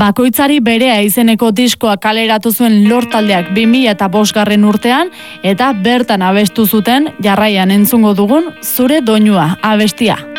Bakoitzari berea izeneko diskoa kaleratu zuen Lord taldeak 2005 urtean eta bertan abestu zuten jarraian entzungo dugun Zure doinua abestia.